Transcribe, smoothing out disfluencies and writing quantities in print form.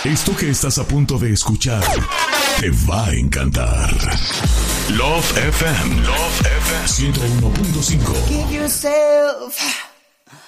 Esto que estás a punto de escuchar te va a encantar. Love FM 101.5. Give yourself